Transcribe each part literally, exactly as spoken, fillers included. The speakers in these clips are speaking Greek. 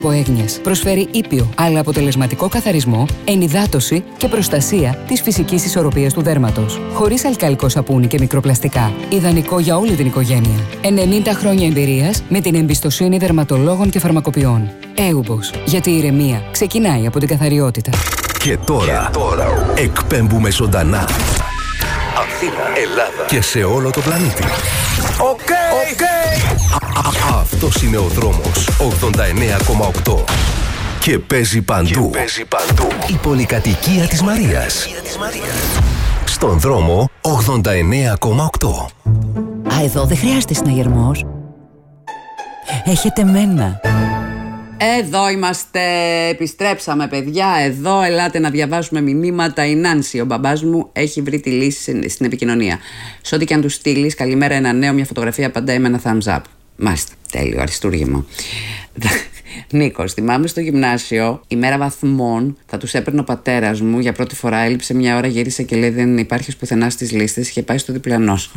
Ποέγνιας προσφέρει ήπιο αλλά αποτελεσματικό καθαρισμό, ενυδάτωση και προστασία της φυσικής ισορροπίας του δέρματος. Χωρίς αλκαλικό σαπούνι και μικροπλαστικά. Ιδανικό για όλη την οικογένεια. ενενήντα χρόνια εμπειρίας με την εμπιστοσύνη δερματολόγων και φαρμακοποιών. Έουμπος. Γιατί η ηρεμία ξεκινάει από την καθαριότητα. Και τώρα, και τώρα εκπέμπουμε ζωντανά. Αθήνα, Ελλάδα και σε όλο το πλανήτη. Οκ, okay, okay. Αυτός είναι ο δρόμος ογδόντα εννέα κόμμα οκτώ. Και παίζει παντού. Και παίζει παντού. Η πολυκατοικία της Μαρίας. Στον δρόμο ογδόντα εννέα κόμμα οκτώ. Α, εδώ δεν χρειάζεται συναγερμός. Έχετε μένα. Εδώ είμαστε, επιστρέψαμε παιδιά, εδώ ελάτε να διαβάσουμε μηνύματα. Η Νάνση, ο μπαμπάς μου, έχει βρει τη λύση στην επικοινωνία. Σε ό,τι και αν του στείλεις, καλημέρα, ένα νέο, μια φωτογραφία, απαντάει με ένα thumbs up. Μάλιστα, τέλειο, αριστούργημα. Νίκος, θυμάμαι στο γυμνάσιο, ημέρα βαθμών, θα τους έπαιρνε ο πατέρας μου. Για πρώτη φορά έλειψε μια ώρα, γύρισε και λέει: δεν υπάρχει πουθενά στις λίστες. Είχε πάει στο διπλανό σου.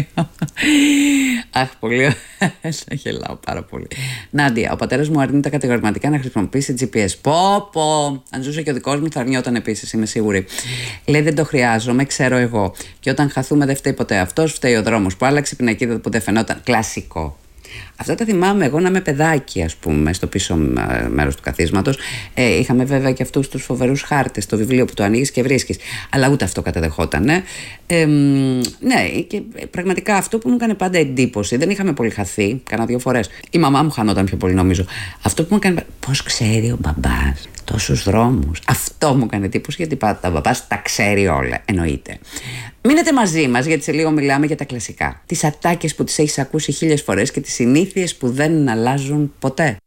Αχ, πολύ. Σε γελάω πάρα πολύ. Νάντια, ο πατέρας μου αρνείται κατηγορηματικά να χρησιμοποιήσει τζι πι ες. Πω, πω. Αν ζούσε και ο δικός μου, θα αρνιόταν επίσης, είμαι σίγουρη. Λέει: δεν το χρειάζομαι, ξέρω εγώ. Και όταν χαθούμε, δεν φταίει ποτέ αυτός, φταίει ο δρόμος που άλλαξε, η πινακίδα που δεν φαινόταν. Κλασικό. Αυτά τα θυμάμαι εγώ να είμαι παιδάκι, ας πούμε, στο πίσω μέρος του καθίσματος. Ε, είχαμε βέβαια και αυτούς τους φοβερούς χάρτες, το βιβλίο που το ανοίγεις και βρίσκεις. Αλλά ούτε αυτό καταδεχόταν. Ε. Ε, ναι, και πραγματικά αυτό που μου έκανε πάντα εντύπωση, δεν είχαμε πολύ χαθεί, κάνα δύο φορές. Η μαμά μου χανόταν πιο πολύ, νομίζω. Αυτό που μου έκανε. Πώς ξέρει ο μπαμπάς τόσους δρόμους. Αυτό μου έκανε εντύπωση, γιατί πάντα ο μπαμπάς τα ξέρει όλα. Εννοείται. Μείνετε μαζί μας, γιατί σε λίγο μιλάμε για τα κλασικά. Τις ατάκες που τις έχεις ακούσει χίλιες φορές και τις συνήθειες που δεν αλλάζουν ποτέ.